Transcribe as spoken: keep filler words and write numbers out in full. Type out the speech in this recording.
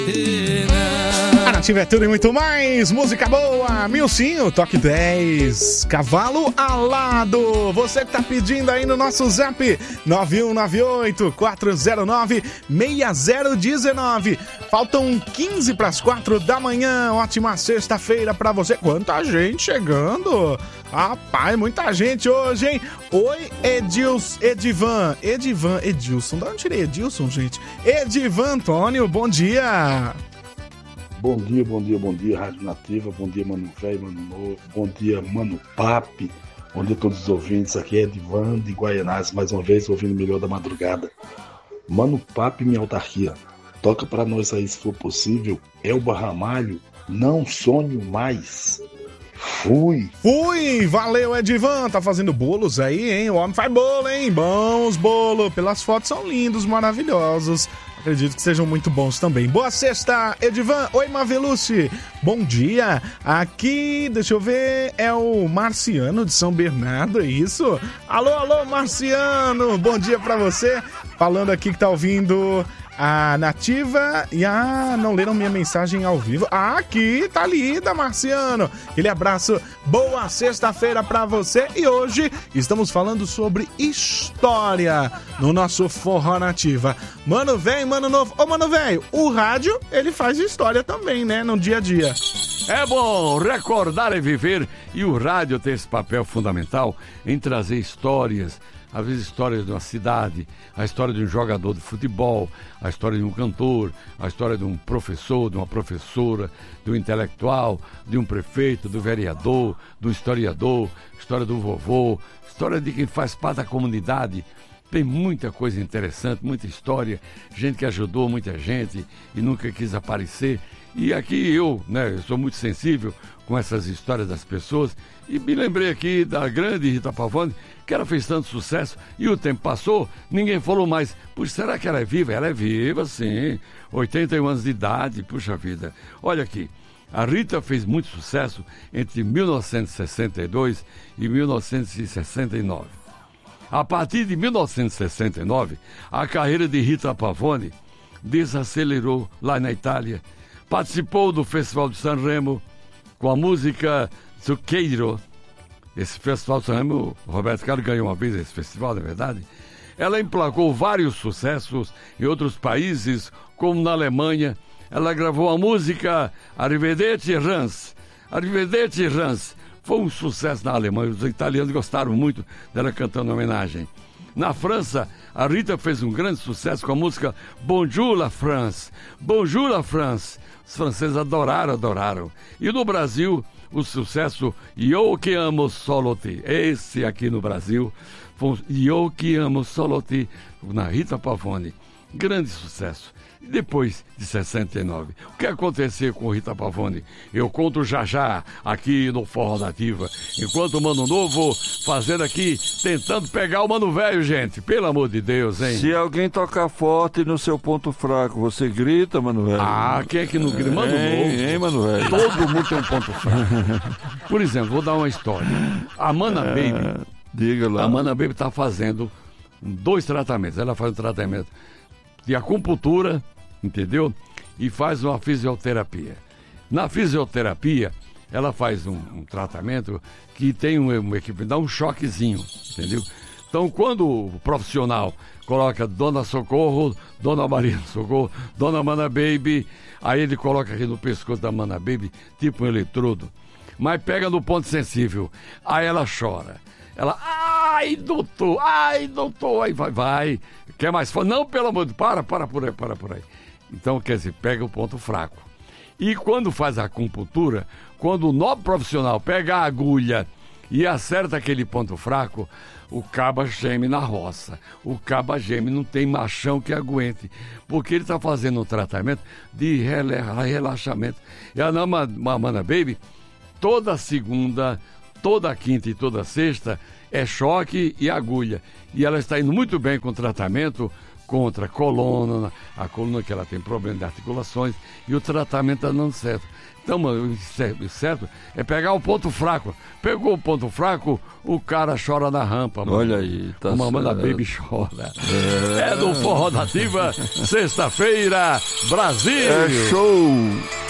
A Nativa é tudo e muito mais, música boa, Milcinho, toque dez, cavalo alado, você que tá pedindo aí no nosso zap, nove um nove oito, quatro zero nove, seis zero um nove, faltam quinze para as quatro da manhã, ótima sexta-feira pra você, quanta gente chegando, rapaz, muita gente hoje, hein? Oi, Edilson, Edivan, Edivan, Edilson, de onde eu tirei Edilson, gente? Edivan Antônio, bom dia! Bom dia, bom dia, bom dia, Rádio Nativa, bom dia, Mano Velho, Mano Novo, bom dia, Mano Papi, bom dia a todos os ouvintes, aqui é Edivan de Guaianás, mais uma vez ouvindo o melhor da madrugada. Mano Papi, minha autarquia, toca pra nós aí se for possível, Elba Ramalho, Não Sonho Mais. Fui! Fui! Valeu, Edivan! Tá fazendo bolos aí, hein? O homem faz bolo, hein? Bons bolos! Pelas fotos são lindos, maravilhosos. Acredito que sejam muito bons também. Boa sexta, Edivan! Oi, Mavelucci! Bom dia! Aqui, deixa eu ver, é o Marciano de São Bernardo, é isso? Alô, alô, Marciano! Bom dia pra você! Falando aqui que tá ouvindo a Nativa e ah, não leram minha mensagem ao vivo. Ah, aqui, tá lida, Marciano. Aquele abraço, boa sexta-feira pra você. E hoje estamos falando sobre história no nosso Forró Nativa. Mano velho, mano novo. Ô, mano velho, o rádio, ele faz história também, né, no dia a dia. É bom recordar e viver, e o rádio tem esse papel fundamental em trazer histórias, às vezes histórias de uma cidade, a história de um jogador de futebol, a história de um cantor, a história de um professor, de uma professora, de um intelectual, de um prefeito, do vereador, do historiador, história do vovô, história de quem faz parte da comunidade. Tem muita coisa interessante, muita história, gente que ajudou muita gente e nunca quis aparecer. E aqui eu, né, eu sou muito sensível com essas histórias das pessoas e me lembrei aqui da grande Rita Pavone, que ela fez tanto sucesso e o tempo passou, ninguém falou mais. Puxa, será que ela é viva? Ela é viva, sim, oitenta e um anos de idade, puxa vida. Olha aqui, a Rita fez muito sucesso entre mil novecentos e sessenta e dois e mil novecentos e sessenta e nove. A partir de mil novecentos e sessenta e nove, a carreira de Rita Pavone desacelerou lá na Itália. Participou do Festival de Sanremo com a música Zucchero. Esse Festival de Sanremo, o Roberto Carlos ganhou uma vez esse festival, na verdade. Ela emplacou vários sucessos em outros países, como na Alemanha. Ela gravou a música Arrivederci Rans. Arrivederci Rans foi um sucesso na Alemanha. Os italianos gostaram muito dela cantando homenagem. Na França, a Rita fez um grande sucesso com a música Bonjour la France. Bonjour la France. Os franceses adoraram, adoraram. E no Brasil, o sucesso Eu Que Amo Solo Te. Esse aqui no Brasil foi Eu Que Amo Solo Te, na Rita Pavone. Grande sucesso. E depois de sessenta e nove, o que aconteceu com Rita Pavone? Eu conto já já aqui no Forró Nativa. Enquanto o Mano Novo fazendo aqui, tentando pegar o Mano Velho, gente. Pelo amor de Deus, hein? Se alguém tocar forte no seu ponto fraco, você grita, Mano Velho? Ah, quem é que não grita? Mano hein, Novo. Hein, Mano Velho? Todo mundo tem um ponto fraco. Por exemplo, vou dar uma história. A Mana é, Baby. Diga lá. A Mana Baby tá fazendo dois tratamentos. Ela faz um tratamento de acupuntura, entendeu? E faz uma fisioterapia. Na fisioterapia, ela faz um, um tratamento que tem um, um equipe, dá um choquezinho, entendeu? Então, quando o profissional coloca Dona Socorro, Dona Maria Socorro, Dona Mana Baby, aí ele coloca aqui no pescoço da Mana Baby, tipo um eletrodo, mas pega no ponto sensível, aí ela chora. Ela, ai, doutor, ai, doutor, aí vai, vai. Quer mais? Não, pelo amor de Deus, para, para por aí, para por aí. Então, quer dizer, pega o ponto fraco. E quando faz a acupuntura, quando o nobre profissional pega a agulha e acerta aquele ponto fraco, o caba geme na roça. O caba geme, não tem machão que aguente. Porque ele está fazendo um tratamento de relaxamento. E a Mana Baby, toda segunda, toda quinta e toda sexta, é choque e agulha. E ela está indo muito bem com o tratamento, contra a coluna, a coluna que ela tem problema de articulações e o tratamento está dando certo. Então, mano, o certo é pegar o ponto fraco. Pegou o ponto fraco, o cara chora na rampa, mano. Olha aí, tá certo. Mamãe da Baby chora. É, é do Forró da Ativa, sexta-feira, Brasil! É show!